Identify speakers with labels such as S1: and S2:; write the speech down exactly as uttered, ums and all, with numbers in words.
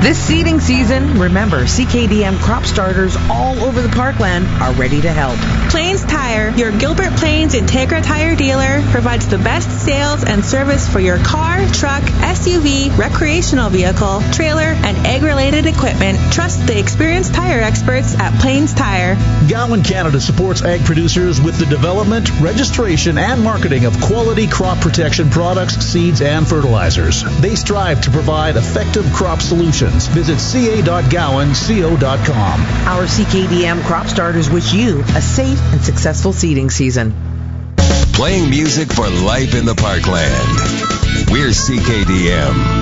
S1: This seeding season, remember, C K D M crop starters all over the parkland are ready to help.
S2: Plains Tire, your Gilbert Plains Integra Tire dealer, provides the best sales and service for your car, truck, S U V, recreational vehicle, trailer, and ag-related equipment. Trust the experienced tire experts at Plains Tire.
S3: Gowan Canada supports ag producers with the development, registration, and marketing of quality crop protection products, seeds, and fertilizers. They strive to provide effective crop solutions. Visit c a dot gowan co dot com.
S1: Our C K D M crop starters wish you a safe and successful seeding season.
S4: Playing music for life in the parkland. We're C K D M.